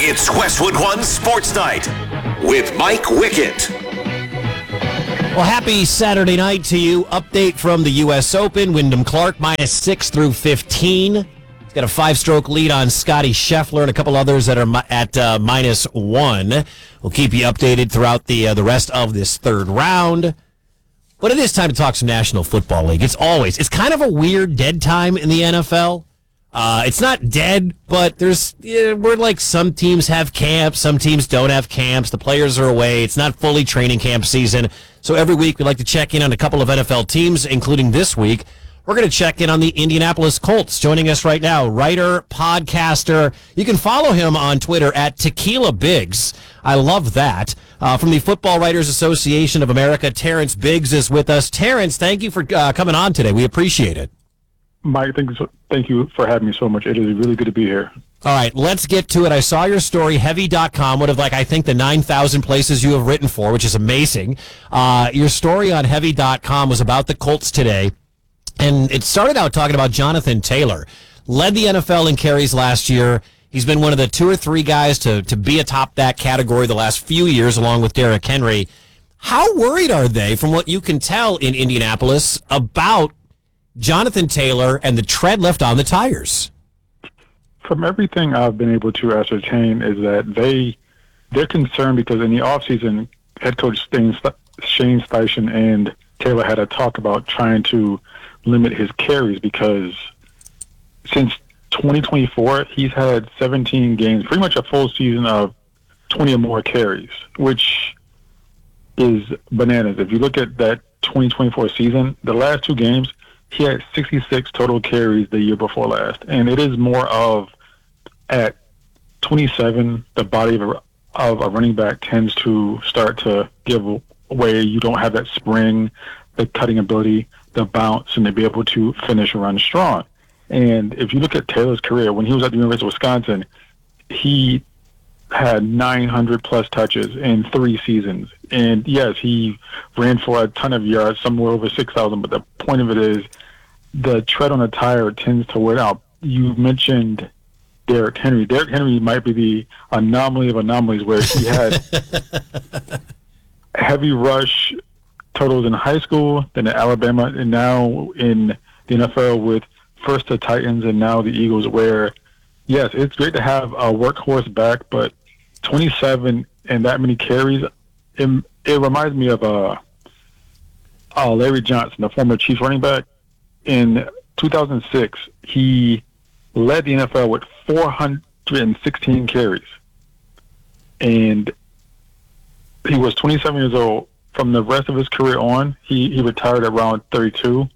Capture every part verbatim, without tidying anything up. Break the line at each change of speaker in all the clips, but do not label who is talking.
It's Westwood One Sports Night with Mike Wickett.
Well, happy Saturday night to you. Update from the U S Open. Wyndham Clark minus six through fifteen. He's got a five-stroke lead on Scotty Scheffler and a couple others that are mi- at uh, minus one. We'll keep you updated throughout the uh, the rest of this third round. But it is time to talk some National Football League. It's always, it's kind of a weird dead time in the N F L. Uh, it's not dead, but there's, yeah, we're like some teams have camps, some teams don't have camps. The players are away. It's not fully training camp season. So every week we like to check in on a couple of N F L teams, including this week. We're going to check in on the Indianapolis Colts. Joining us right now, writer, podcaster. You can follow him on Twitter at Tequila Biggs. I love that. Uh, from the Football Writers Association of America, Terrence Biggs is with us. Terrence, thank you for uh, coming on today. We appreciate it.
Mike, thank you, so, thank you for having me so much. It is really good to be here.
All right, let's get to it. I saw your story, heavy dot com, one of, like, I think the nine thousand places you have written for, which is amazing. Uh, your story on heavy dot com was about the Colts today, and it started out talking about Jonathan Taylor. Led the N F L in carries last year. He's been one of the two or three guys to, to be atop that category the last few years, along with Derrick Henry. How worried are they, from what you can tell in Indianapolis, about Jonathan Taylor and the tread left on the tires?
From everything I've been able to ascertain is that they, they're concerned because in the offseason, head coach Shane Steichen and Taylor had a talk about trying to limit his carries because since twenty twenty-four, he's had seventeen games, pretty much a full season of twenty or more carries, which is bananas. If you look at that twenty twenty-four season, the last two games, he had sixty-six total carries the year before last. And it is more of, at twenty-seven, the body of a, of a running back tends to start to give away. You don't have that spring, the cutting ability, the bounce, and to be able to finish a run strong. And if you look at Taylor's career, when he was at the University of Wisconsin, he had nine hundred plus touches in three seasons. And yes, he ran for a ton of yards, somewhere over six thousand, but the point of it is the tread on the tire tends to wear out. You mentioned Derrick Henry. Derrick Henry might be the anomaly of anomalies where he had heavy rush totals in high school, then at Alabama, and now in the N F L with first the Titans and now the Eagles, where, yes, it's great to have a workhorse back, but twenty-seven and that many carries, it, it reminds me of uh, uh, Larry Johnson, the former Chiefs running back. In two thousand six, he led the N F L with four hundred sixteen carries. And he was twenty-seven years old. From the rest of his career on, he, he retired around thirty-two.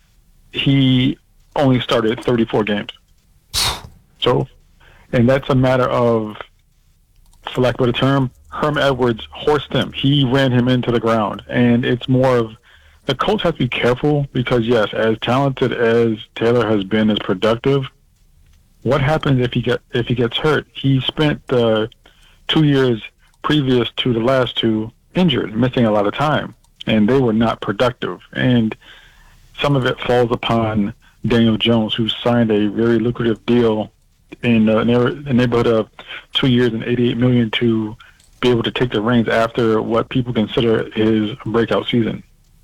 He only started thirty-four games. So, and that's a matter of, for lack of a better term, Herm Edwards horsed him. He ran him into the ground. And it's more of, the Colts have to be careful because, yes, as talented as Taylor has been, as productive, what happens if he get if he gets hurt? He spent the two years previous to the last two injured, missing a lot of time, and they were not productive. And some of it falls upon Daniel Jones, who signed a very lucrative deal in uh, the neighborhood of two years and eighty-eight million dollars to be able to take the reins after what people consider his breakout season.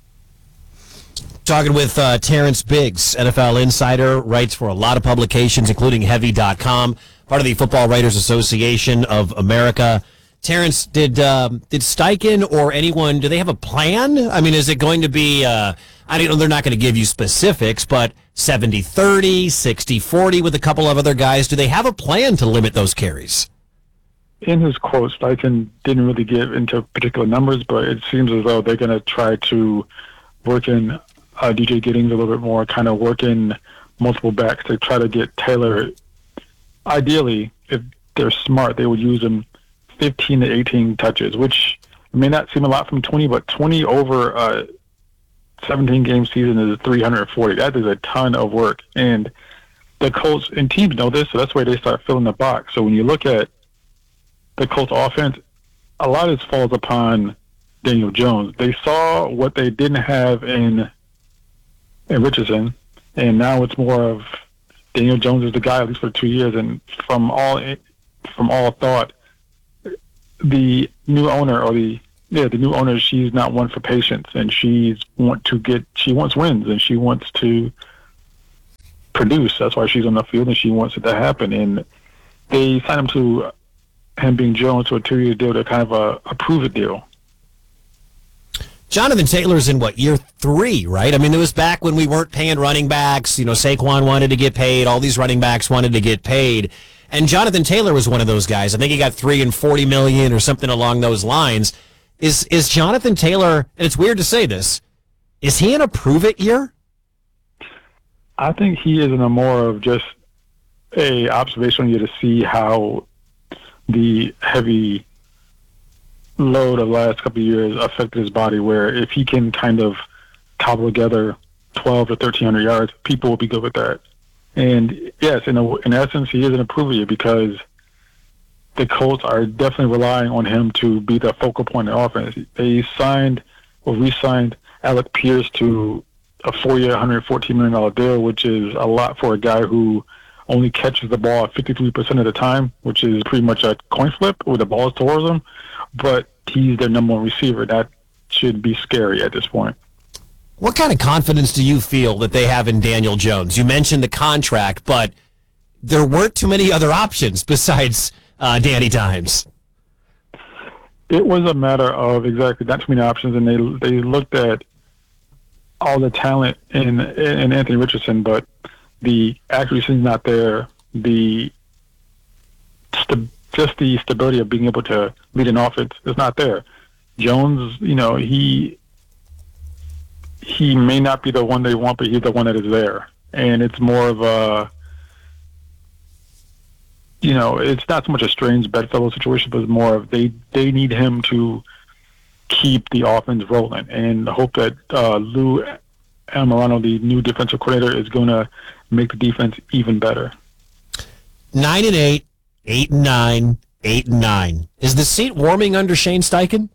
Talking with uh, Terrence Biggs, N F L insider, writes for a lot of publications, including heavy dot com, part of the Football Writers Association of America. Terrence, did um, did Steichen or anyone, do they have a plan? I mean, is it going to be, uh, I don't know, they're not going to give you specifics, but seventy thirty, sixty forty with a couple of other guys. Do they have a plan to limit those carries?
In his quote, Steichen didn't really give into particular numbers, but it seems as though they're going to try to work in uh, D J Giddings a little bit more, kind of work in multiple backs to try to get Taylor. Ideally, if they're smart, they would use him fifteen to eighteen touches, which may not seem a lot from twenty, but twenty over a seventeen game season is three hundred forty. That is a ton of work. And the Colts and teams know this, so that's why they start filling the box. So when you look at the Colts offense, a lot of this falls upon Daniel Jones. They saw what they didn't have in, in Richardson, and now it's more of Daniel Jones is the guy, at least for two years. And from all from all thought, the new owner or the yeah the new owner, she's not one for patience, and she's want to get she wants wins, and she wants to produce. That's why she's on the field, and she wants it to happen. And they signed him to him being Jones to a two-year deal, to kind of a, a prove-it deal.
Jonathan Taylor's in, what, year three, right? I mean, it was back when we weren't paying running backs. You know, Saquon wanted to get paid. All these running backs wanted to get paid. And Jonathan Taylor was one of those guys. I think he got three and forty million or something along those lines. Is is Jonathan Taylor, and it's weird to say this, is he in a prove-it year?
I think he is in a more of just a observational year to see how the heavy load of the last couple of years affected his body, where if he can kind of cobble together twelve to thirteen hundred yards, people will be good with that. And yes, in a, in essence, he is an approval year because the Colts are definitely relying on him to be the focal point of the offense. They signed or re-signed Alec Pierce to a four-year, one hundred fourteen million dollars deal, which is a lot for a guy who only catches the ball fifty-three percent of the time, which is pretty much a coin flip where the ball is towards him. But he's their number one receiver. That should be scary at this point.
What kind of confidence do you feel that they have in Daniel Jones? You mentioned the contract, but there weren't too many other options besides uh, Danny Dimes.
It was a matter of exactly not too many options, and they they looked at all the talent in in Anthony Richardson, but the accuracy is not there. The st- just the stability of being able to lead an offense is not there. Jones, you know, he he may not be the one they want, but he's the one that is there. And it's more of a, you know, it's not so much a strange bedfellow situation, but it's more of they, they need him to keep the offense rolling and hope that uh, Lou Amorano, the new defensive coordinator, is going to make the defense even better.
Nine and eight, eight and nine, eight and nine. Is the seat warming under Shane Steichen?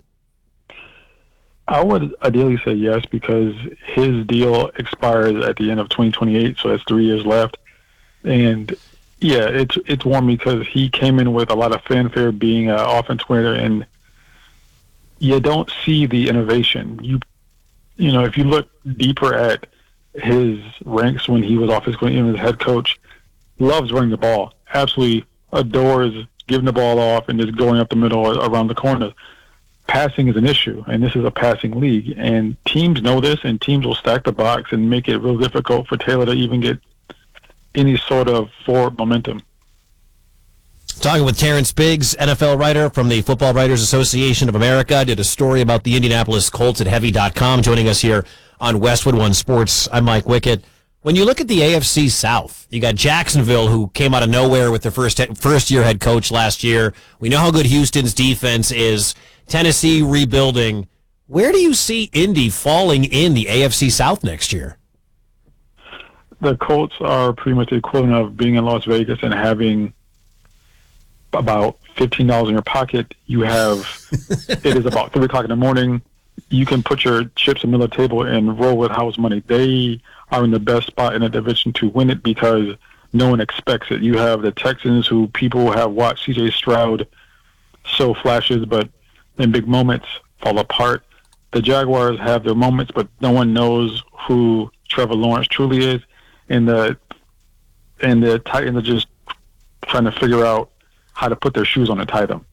I would ideally say yes, because his deal expires at the end of twenty twenty-eight, so that's three years left. And yeah, it's it's warm because he came in with a lot of fanfare being an offense coordinator, and you don't see the innovation. You you know, if you look deeper at his ranks when he was offense coordinator, as head coach, loves running the ball, absolutely adores giving the ball off and just going up the middle or around the corner. Passing is an issue, and this is a passing league, and teams know this, and teams will stack the box and make it real difficult for Taylor to even get any sort of forward momentum.
Talking with Terrence Biggs, N F L writer from the Football Writers Association of America, did a story about the Indianapolis Colts at heavy dot com, joining us here on Westwood One Sports. I'm Mike Wickett. When you look at the A F C South, you got Jacksonville, who came out of nowhere with their first first year head coach last year. We know how good Houston's defense is. Tennessee rebuilding. Where do you see Indy falling in the A F C South next year?
The Colts are pretty much the equivalent of being in Las Vegas and having about fifteen dollars in your pocket. You have, it is about three o'clock in the morning. You can put your chips in the middle of the table and roll with house money. They are in the best spot in the division to win it because no one expects it. You have the Texans, who people have watched C J Stroud show flashes, but in big moments fall apart. The Jaguars have their moments, but no one knows who Trevor Lawrence truly is. And the and the Titans are just trying to figure out how to put their shoes on and tie them.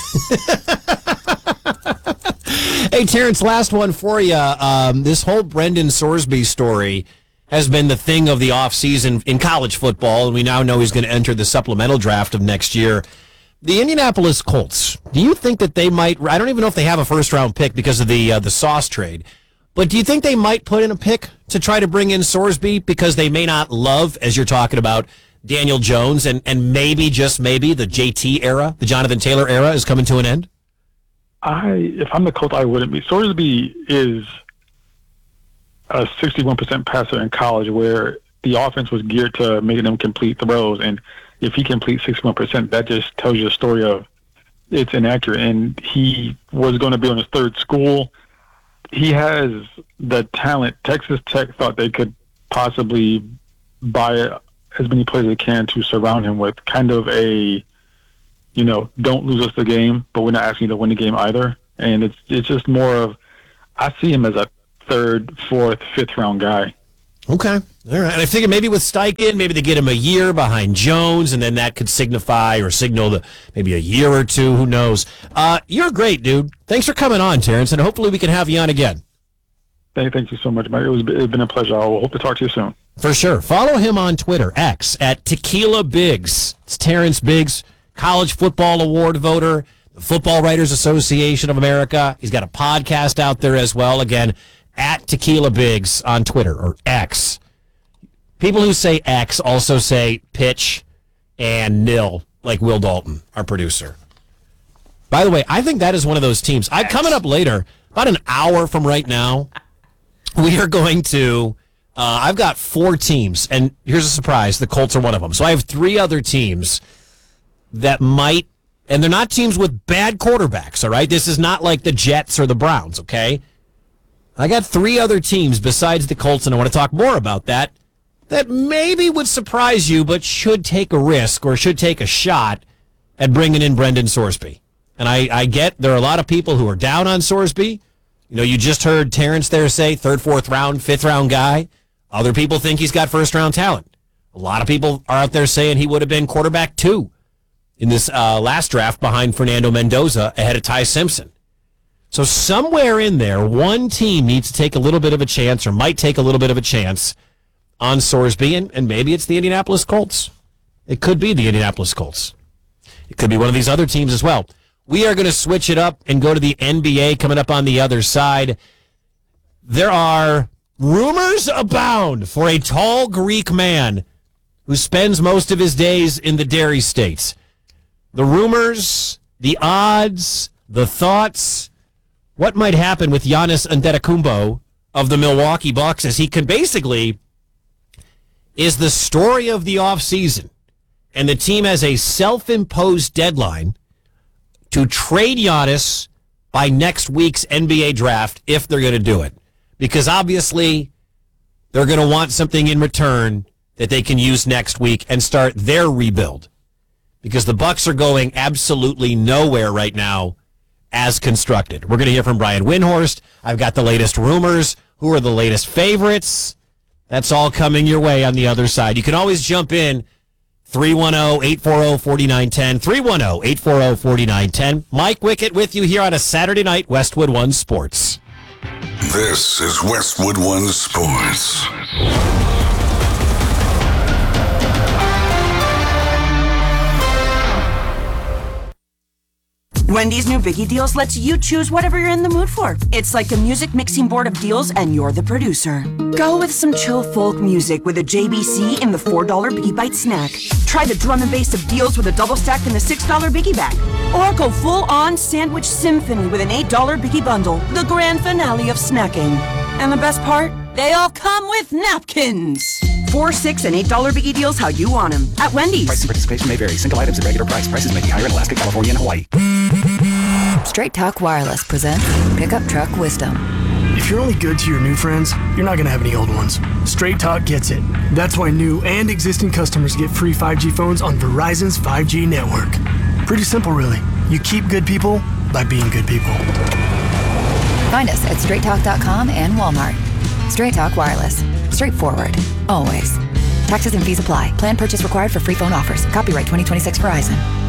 Hey, Terrence, last one for you. Um, this whole Brendan Sorsby story has been the thing of the offseason in college football, and we now know he's going to enter the supplemental draft of next year. The Indianapolis Colts, do you think that they might, I don't even know if they have a first-round pick because of the uh, the Sauce trade, but do you think they might put in a pick to try to bring in Sorsby because they may not love, as you're talking about, Daniel Jones, and, and maybe, just maybe, the J T era, the Jonathan Taylor era is coming to an end?
I, if I'm the Colts, I wouldn't be. Sorsby is a sixty-one percent passer in college, where the offense was geared to making him complete throws, and if he completes sixty-one percent, that just tells you a story of it's inaccurate. And he was going to be on his third school. He has the talent. Texas Tech thought they could possibly buy as many players as they can to surround him with, kind of a you know, don't lose us the game, but we're not asking you to win the game either. And it's it's just more of, I see him as a third, fourth, fifth round guy.
Okay. All right. And I figure maybe with Steichen, maybe they get him a year behind Jones, and then that could signify or signal the, maybe a year or two. Who knows? Uh, you're great, dude. Thanks for coming on, Terrence, and hopefully we can have you on again.
Thank, thank you so much, Mike. It was it's been a pleasure. I hope to talk to you soon.
For sure. Follow him on Twitter, X, at Tequila Biggs. It's Terrence Biggs, College Football Award voter, the Football Writers Association of America. He's got a podcast out there as well. Again, at Tequila Biggs on Twitter, or X. People who say X also say pitch and nil, like Will Dalton, our producer. By the way, I think that is one of those teams. I coming up later, about an hour from right now, we are going to, uh, I've got four teams, and here's a surprise, the Colts are one of them. So I have three other teams that might, and they're not teams with bad quarterbacks, all right? This is not like the Jets or the Browns, okay? I got three other teams besides the Colts, and I want to talk more about that, that maybe would surprise you, but should take a risk or should take a shot at bringing in Brendan Sorsby. And I, I get there are a lot of people who are down on Sorsby. You know, you just heard Terrence there say third, fourth round, fifth round guy. Other people think he's got first round talent. A lot of people are out there saying he would have been quarterback two in this uh, last draft behind Fernando Mendoza ahead of Ty Simpson. So somewhere in there, one team needs to take a little bit of a chance or might take a little bit of a chance on Sorsby, and, and maybe it's the Indianapolis Colts. It could be the Indianapolis Colts. It could be one of these other teams as well. We are going to switch it up and go to the N B A coming up on the other side. There are rumors abound for a tall Greek man who spends most of his days in the dairy states. The rumors, the odds, the thoughts, what might happen with Giannis Antetokounmpo of the Milwaukee Bucks as he can basically is the story of the offseason. And the team has a self-imposed deadline to trade Giannis by next week's N B A draft if they're going to do it. Because obviously they're going to want something in return that they can use next week and start their rebuild. Because the Bucks are going absolutely nowhere right now as constructed. We're going to hear from Brian Windhorst. I've got the latest rumors. Who are the latest favorites? That's all coming your way on the other side. You can always jump in. three one zero, eight four zero, four nine one zero. three one zero, eight four zero, four nine one zero. Mike Wickett with you here on a Saturday night, Westwood One Sports.
This is Westwood One Sports.
Wendy's new Biggie Deals lets you choose whatever you're in the mood for. It's like a music mixing board of deals, and you're the producer. Go with some chill folk music with a J B C in the four dollar Biggie Bite snack. Try the drum and bass of deals with a double stack in the six dollar Biggie Bag. Or go full-on sandwich symphony with an eight dollar Biggie Bundle, the grand finale of snacking. And the best part? They all come with napkins. Four, six, and eight dollar Biggie Deals how you want them at Wendy's.
Price and participation may vary. Single items at regular price. Prices may be higher in Alaska, California, and Hawaii.
Straight Talk Wireless presents Pickup Truck Wisdom.
If you're only good to your new friends, you're not going to have any old ones. Straight Talk gets it. That's why new and existing customers get free five G phones on Verizon's five G network. Pretty simple, really. You keep good people by being good people.
Find us at straight talk dot com and Walmart. Straight Talk Wireless. Straightforward. Always. Taxes and fees apply. Plan purchase required for free phone offers. Copyright twenty twenty-six Verizon.